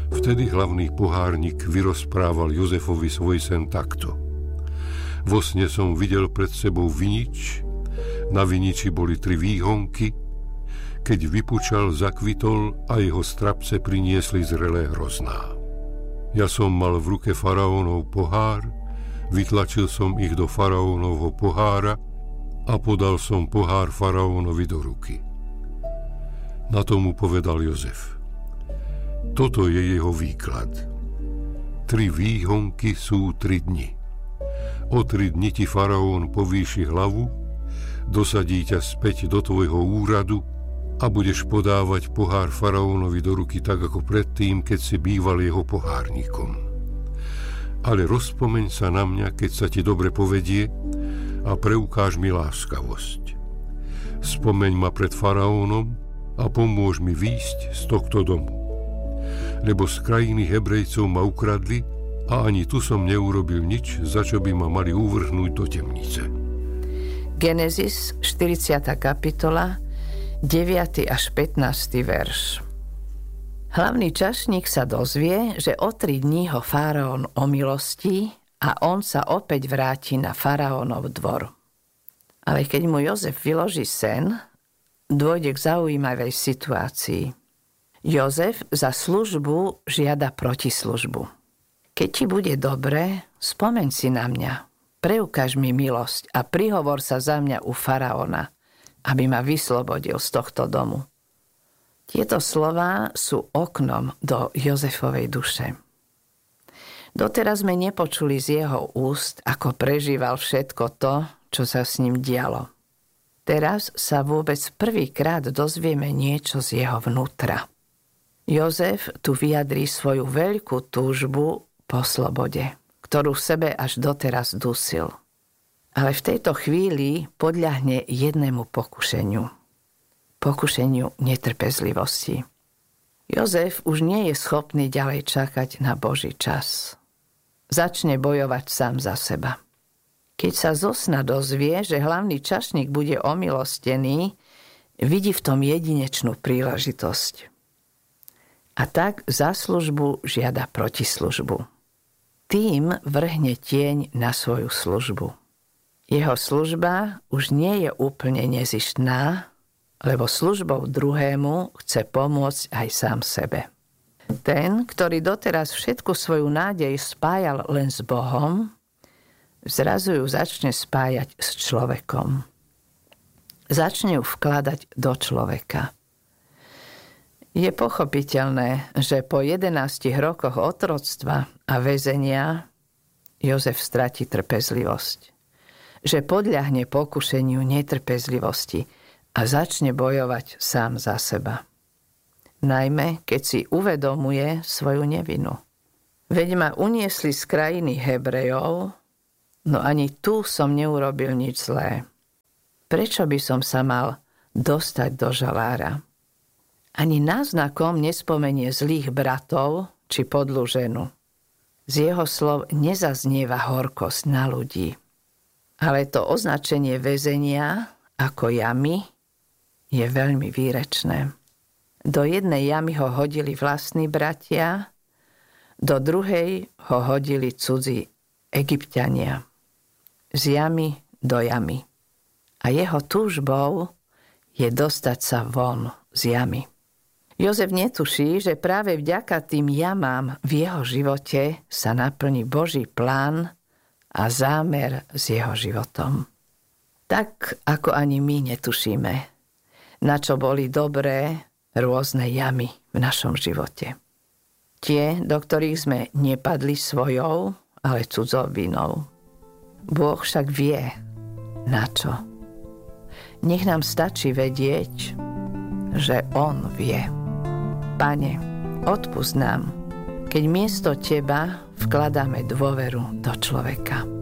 Vtedy hlavný pohárnik vyrozprával Jozefovi svoj sen takto. Vo sne som videl pred sebou vinič, na viniči boli 3 výhonky, keď vypučal, zakvitol a jeho strapce priniesli zrelé hrozná. Ja som mal v ruke faraónov pohár, vytlačil som ich do faraónovho pohára a podal som pohár faraónovi do ruky. Na to mu povedal Jozef: toto je jeho výklad. 3 výhonky sú 3 dni. O 3 dni ti faraón povýši hlavu, dosadí ťa späť do tvojho úradu a budeš podávať pohár faraónovi do ruky tak ako predtým, keď si býval jeho pohárnikom. Ale rozpomeň sa na mňa, keď sa ti dobre povedie, a preukáž mi láskavosť. Spomeň ma pred faraónom a pomôž mi výjsť z tohto domu. Lebo z krajiny Hebrejcov ma ukradli a ani tu som neurobil nič, za čo by ma mali uvrhnúť do temnice. Genesis, 40. kapitola, 9. až 15. verš. Hlavný čašník sa dozvie, že o 3 dní ho faraón omilostí a on sa opäť vráti na faraónov dvor. Ale keď mu Jozef vyloží sen, dôjde k zaujímavej situácii. Jozef za službu žiada protislužbu. Keď ti bude dobre, spomeň si na mňa, preukáž mi milosť a prihovor sa za mňa u faraóna, aby ma vyslobodil z tohto domu. Tieto slová sú oknom do Jozefovej duše. Doteraz sme nepočuli z jeho úst, ako prežíval všetko to, čo sa s ním dialo. Teraz sa vôbec prvýkrát dozvieme niečo z jeho vnútra. Jozef tu vyjadrí svoju veľkú túžbu po slobode, ktorú v sebe až doteraz dusil. Ale v tejto chvíli podľahne jednému pokušeniu. Pokušeniu netrpezlivosti. Jozef už nie je schopný ďalej čakať na Boží čas. Začne bojovať sám za seba. Keď sa zo sna dozvie, že hlavný čašník bude omilostený, vidí v tom jedinečnú príležitosť. A tak za službu žiada protislužbu. Tým vrhne tieň na svoju službu. Jeho služba už nie je úplne nezištná, lebo službou druhému chce pomôcť aj sám sebe. Ten, ktorý doteraz všetku svoju nádej spájal len s Bohom, zrazu ju začne spájať s človekom. Začne ju vkladať do človeka. Je pochopiteľné, že po 11 rokoch otroctva a väzenia Jozef stratí trpezlivosť. Že podľahne pokušeniu netrpezlivosti a začne bojovať sám za seba. Najmä, keď si uvedomuje svoju nevinu. Veď ma uniesli z krajiny Hebrejov, no ani tu som neurobil nič zlé. Prečo by som sa mal dostať do žalára? Ani náznakom nespomenie zlých bratov či podlú ženu. Z jeho slov nezaznieva horkosť na ľudí. Ale to označenie väzenia ako jamy je veľmi výrečné. Do jednej jamy ho hodili vlastní bratia, do druhej ho hodili cudzí Egypťania. Z jamy do jamy. A jeho túžbou je dostať sa von z jamy. Jozef netuší, že práve vďaka tým jamám v jeho živote sa naplní Boží plán a zámer s jeho životom. Tak, ako ani my netušíme, na čo boli dobré rôzne jamy v našom živote. Tie, do ktorých sme nepadli svojou, ale cudzou vinou. Boh však vie, na čo. Nech nám stačí vedieť, že On vie. Pane, odpusť nám, keď miesto Teba vkladáme dôveru do človeka.